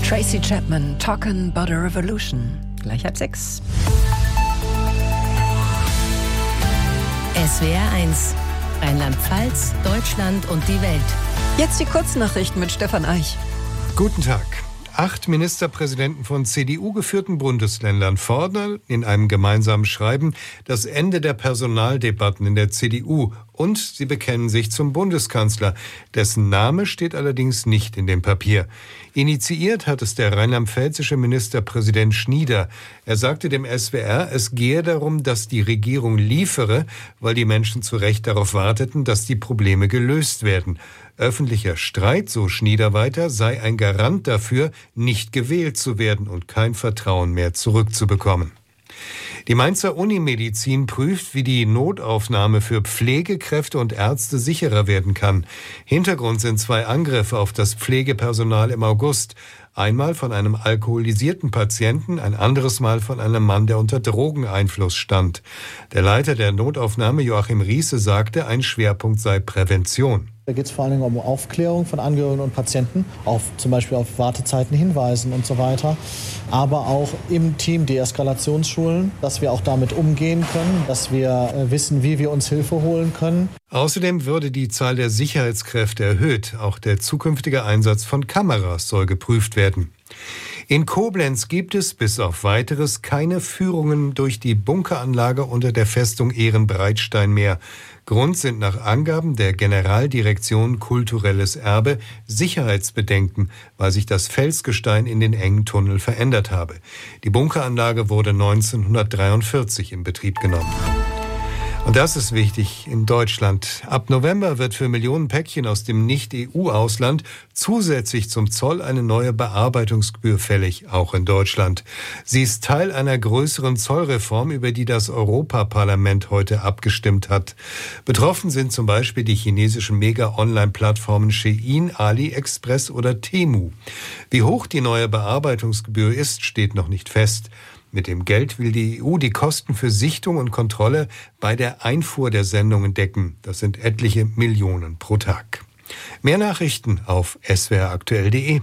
Tracy Chapman, Talkin' About a Revolution. Gleich 5:30. SWR 1, Rheinland-Pfalz, Deutschland und die Welt. Jetzt die Kurznachrichten mit Stefan Eich. Guten Tag. 8 Ministerpräsidenten von CDU-geführten Bundesländern fordern in einem gemeinsamen Schreiben das Ende der Personaldebatten in der CDU und sie bekennen sich zum Bundeskanzler. Dessen Name steht allerdings nicht in dem Papier. Initiiert hat es der rheinland-pfälzische Ministerpräsident Schnieder. Er sagte dem SWR, es gehe darum, dass die Regierung liefere, weil die Menschen zu Recht darauf warteten, dass die Probleme gelöst werden. Öffentlicher Streit, so Schnieder weiter, sei ein Garant dafür, nicht gewählt zu werden und kein Vertrauen mehr zurückzubekommen. Die Mainzer Unimedizin prüft, wie die Notaufnahme für Pflegekräfte und Ärzte sicherer werden kann. Hintergrund sind 2 Angriffe auf das Pflegepersonal im August. Einmal von einem alkoholisierten Patienten, ein anderes Mal von einem Mann, der unter Drogeneinfluss stand. Der Leiter der Notaufnahme, Joachim Riese, sagte, ein Schwerpunkt sei Prävention. Da geht es vor allen Dingen um Aufklärung von Angehörigen und Patienten, zum Beispiel auf Wartezeiten hinweisen und so weiter. Aber auch im Team Deeskalationsschulen, dass wir auch damit umgehen können, dass wir wissen, wie wir uns Hilfe holen können. Außerdem würde die Zahl der Sicherheitskräfte erhöht. Auch der zukünftige Einsatz von Kameras soll geprüft werden. In Koblenz gibt es bis auf Weiteres keine Führungen durch die Bunkeranlage unter der Festung Ehrenbreitstein mehr. Grund sind nach Angaben der Generaldirektion Kulturelles Erbe Sicherheitsbedenken, weil sich das Felsgestein in den engen Tunnel verändert habe. Die Bunkeranlage wurde 1943 in Betrieb genommen. Und das ist wichtig in Deutschland. Ab November wird für Millionen Päckchen aus dem Nicht-EU-Ausland zusätzlich zum Zoll eine neue Bearbeitungsgebühr fällig, auch in Deutschland. Sie ist Teil einer größeren Zollreform, über die das Europaparlament heute abgestimmt hat. Betroffen sind zum Beispiel die chinesischen Mega-Online-Plattformen Shein, AliExpress oder Temu. Wie hoch die neue Bearbeitungsgebühr ist, steht noch nicht fest. Mit dem Geld will die EU die Kosten für Sichtung und Kontrolle bei der Einfuhr der Sendungen decken. Das sind etliche Millionen pro Tag. Mehr Nachrichten auf swraktuell.de.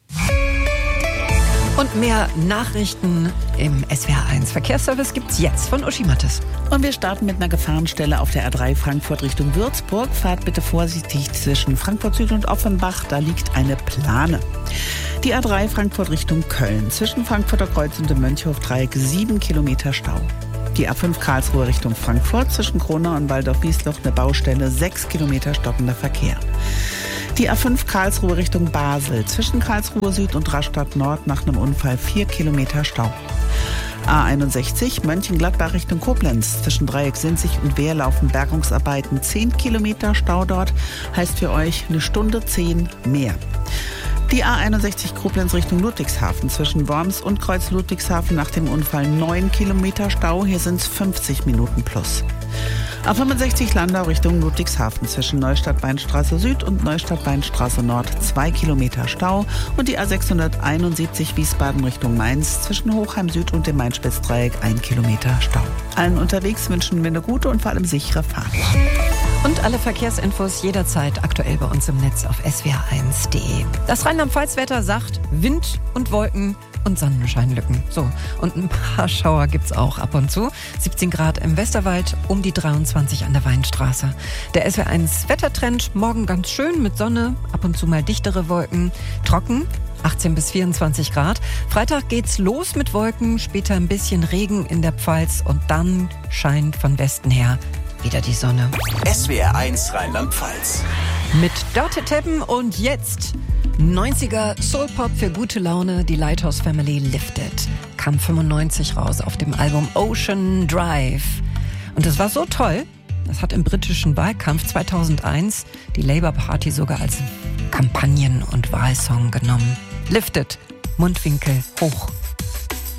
Und mehr Nachrichten im SWR1 Verkehrsservice gibt's jetzt von Uschi Mattes. Und wir starten mit einer Gefahrenstelle auf der A3 Frankfurt Richtung Würzburg. Fahrt bitte vorsichtig zwischen Frankfurt Süd und Offenbach, da liegt eine Plane. Die A3 Frankfurt Richtung Köln, zwischen Frankfurter Kreuz und dem Mönchhof-Dreieck 7 Kilometer Stau. Die A5 Karlsruhe Richtung Frankfurt, zwischen Kronau und Waldorf-Wiesloch eine Baustelle, 6 Kilometer stockender Verkehr. Die A5 Karlsruhe Richtung Basel, zwischen Karlsruhe Süd und Rastatt Nord nach einem Unfall 4 Kilometer Stau. A61 Mönchengladbach Richtung Koblenz, zwischen Dreieck Sinzig und Wehr laufen Bergungsarbeiten, 10 Kilometer Stau dort, heißt für euch 1 Stunde 10 mehr. Die A61 Koblenz Richtung Ludwigshafen, zwischen Worms und Kreuz Ludwigshafen nach dem Unfall 9 Kilometer Stau, hier sind es 50 Minuten plus. A65 Landau Richtung Ludwigshafen, zwischen Neustadt-Weinstraße Süd und Neustadt-Weinstraße Nord 2 Kilometer Stau und die A671 Wiesbaden Richtung Mainz, zwischen Hochheim Süd und dem Main-Spitz-Dreieck 1 Kilometer Stau. Allen unterwegs wünschen wir eine gute und vor allem sichere Fahrt. Und alle Verkehrsinfos jederzeit aktuell bei uns im Netz auf swr1.de. Das Rheinland-Pfalz-Wetter sagt Wind und Wolken und Sonnenscheinlücken. So, und ein paar Schauer gibt's auch ab und zu. 17 Grad im Westerwald, um die 23 an der Weinstraße. Der SWR1 Wettertrend, morgen ganz schön mit Sonne, ab und zu mal dichtere Wolken, trocken. 18 bis 24 Grad. Freitag geht's los mit Wolken, später ein bisschen Regen in der Pfalz und dann scheint von Westen her wieder die Sonne. SWR1 Rheinland-Pfalz. Mit Dörte Teppen und jetzt 90er Soulpop für gute Laune, die Lighthouse Family Lifted. Kam 95 raus auf dem Album Ocean Drive. Und das war so toll, das hat im britischen Wahlkampf 2001 die Labour Party sogar als Kampagnen- und Wahlsong genommen. Lifted, Mundwinkel hoch.